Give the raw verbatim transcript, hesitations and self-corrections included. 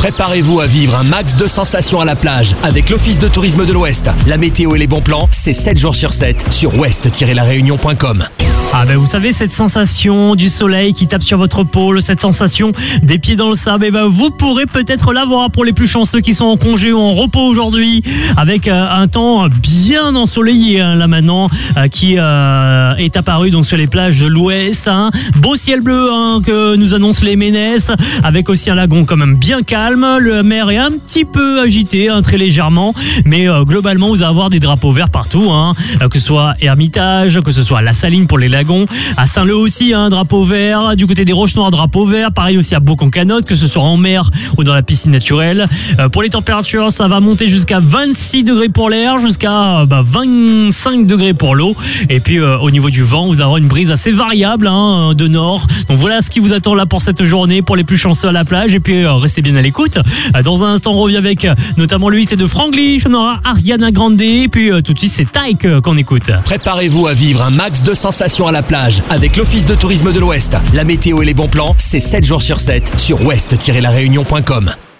Préparez-vous à vivre un max de sensations à la plage avec l'Office de tourisme de l'Ouest. La météo et les bons plans, c'est sept jours sur sept sur ouest tiret la réunion point com. Ah ben vous savez, cette sensation du soleil qui tape sur votre peau, cette sensation des pieds dans le sable, et ben vous pourrez peut-être l'avoir pour les plus chanceux qui sont en congé ou en repos aujourd'hui, avec euh, un temps bien ensoleillé hein, là maintenant, euh, qui euh, est apparu donc sur les plages de l'Ouest. Hein. Beau ciel bleu hein, que nous annoncent les Ménès, avec aussi un lagon quand même bien calme. Le mer est un petit peu agité, hein, très légèrement, mais euh, globalement vous allez avoir des drapeaux verts partout, hein, euh, que ce soit Hermitage, que ce soit La Saline pour les lagons. À Saint-Leu aussi, un hein, drapeau vert. Du côté des Roches Noires, drapeau vert. Pareil aussi à Beaucon-Canotte, que ce soit en mer ou dans la piscine naturelle. Euh, pour les températures, ça va monter jusqu'à vingt-six degrés pour l'air, jusqu'à bah, vingt-cinq degrés pour l'eau. Et puis euh, au niveau du vent, vous aurez une brise assez variable hein, de nord. Donc voilà ce qui vous attend là pour cette journée, pour les plus chanceux à la plage. Et puis euh, restez bien à l'écoute. Euh, dans un instant, on revient avec euh, notamment le hit de Franglish. On aura Ariana Grande. Et puis euh, tout de suite, c'est Tyke euh, qu'on écoute. Préparez-vous à vivre un max de sensations à la plage avec l'Office de tourisme de l'Ouest. La météo et les bons plans, c'est sept jours sur sept sur ouest tiret la réunion point com.